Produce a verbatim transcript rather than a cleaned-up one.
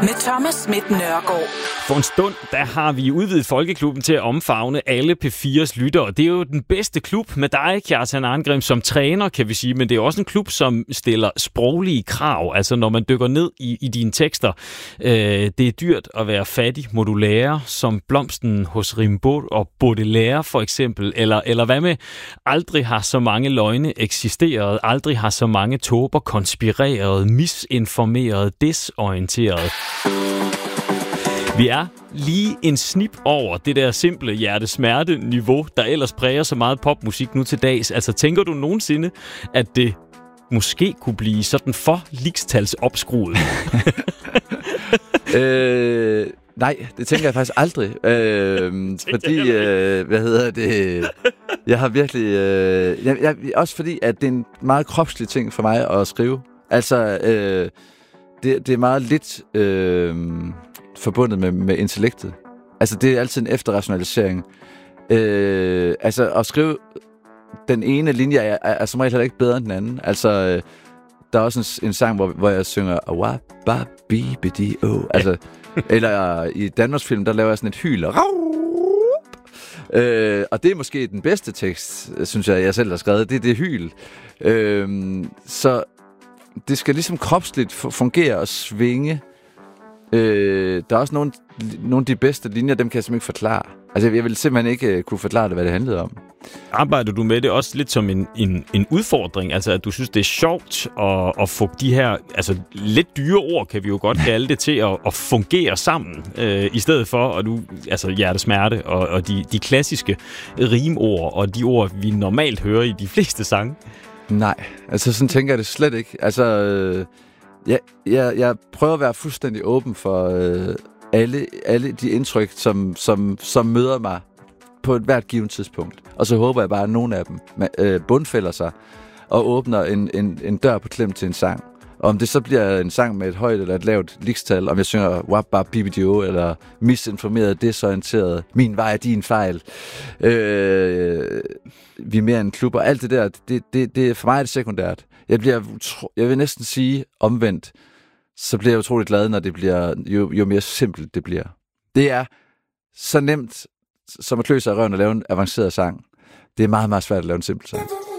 med Thomas Schmidt Nørgaard. For en stund, der har vi udvidet Folkeklubben til at omfavne alle P fire's lyttere. Det er jo den bedste klub med dig, Kjartan Arngrim, som træner, kan vi sige, men det er også en klub, som stiller sproglige krav. Altså når man dykker ned i, i dine tekster. Øh, det er dyrt at være fattig, må du lære, som blomsten hos Rimbaud og Baudelaire for eksempel. Eller, eller hvad med, aldrig har så mange løgne eksisteret, aldrig har så mange tåber konspireret, misinformeret, desorienteret. Vi er lige en snip over det der simple hjertesmerte-niveau, der ellers præger så meget popmusik nu til dags. Altså, tænker du nogensinde, at det måske kunne blive sådan for ligestalsopskruet? øh, nej, det tænker jeg faktisk aldrig. Øh, fordi, øh, hvad hedder det... Jeg har virkelig... Øh, jeg, jeg, også fordi, at det er en meget kropslig ting for mig at skrive. Altså, øh, det, det er meget lidt... Øh, forbundet med, med intellektet. Altså, det er altid en efterrationalisering. Øh, altså, at skrive den ene linje er, er, er som regel heller ikke bedre end den anden. Altså, øh, der er også en, en sang, hvor, hvor jeg synger Awababibidi-o. Altså, eller i Danmarks film, der laver jeg sådan et hyl. Øh, og det er måske den bedste tekst, synes jeg, jeg selv har skrevet. Det er det hyl. Øh, så det skal ligesom kropsligt fungere og svinge. Øh, der er også nogle, nogle af de bedste linjer, dem kan jeg simpelthen ikke forklare. Altså, jeg ville simpelthen ikke uh, kunne forklare det, hvad det handlede om. Arbejder du med det også lidt som en, en, en udfordring? Altså, at du synes, det er sjovt at, at få de her altså, lidt dyre ord, kan vi jo godt kalde det, til at, at fungere sammen, øh, i stedet for, og nu, altså hjertesmerte og, og de, de klassiske rimord, og de ord, vi normalt hører i de fleste sange? Nej, altså sådan tænker jeg det slet ikke. Altså... Øh Jeg, jeg, jeg prøver at være fuldstændig åben for øh, alle, alle de indtryk, som, som, som møder mig på et hvert givet tidspunkt. Og så håber jeg bare, at nogle af dem øh, bundfælder sig og åbner en, en, en dør på klem til en sang. Og om det så bliver en sang med et højt eller et lavt ligestal, om jeg synger Wababibidi-o eller misinformeret, desorienteret, min vej er din fejl, øh, vi er mere en klub, og alt det der, det, det, det, for mig er det sekundært. Jeg bliver, jeg vil næsten sige omvendt, så bliver jeg utroligt glad, når det bliver, jo, jo mere simpelt det bliver. Det er så nemt, som at klø sig i røven og lave en avanceret sang. Det er meget, meget svært at lave en simpel sang.